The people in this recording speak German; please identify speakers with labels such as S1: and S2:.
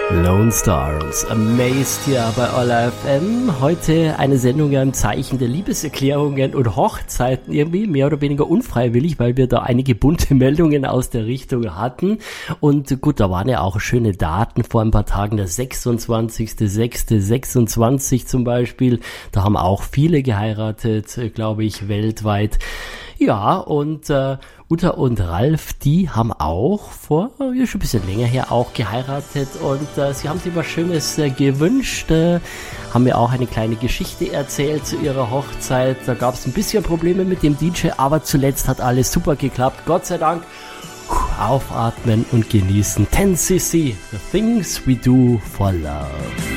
S1: Lone Stars, Amazed hier bei Olla FM. Heute eine Sendung im Zeichen der Liebeserklärungen und Hochzeiten, irgendwie mehr oder weniger unfreiwillig, weil wir da einige bunte Meldungen aus der Richtung hatten. Und gut, da waren ja auch schöne Daten vor ein paar Tagen, der 26.06.26 zum Beispiel. Da haben auch viele geheiratet, glaube ich, weltweit. Ja, und Uta und Ralf, die haben auch vor, schon ein bisschen länger her, auch geheiratet und sie haben sich was Schönes gewünscht, haben mir auch eine kleine Geschichte erzählt zu ihrer Hochzeit. Da gab es ein bisschen Probleme mit dem DJ, aber zuletzt hat alles super geklappt, Gott sei Dank. Aufatmen und genießen. 10cc, The Things We Do for Love.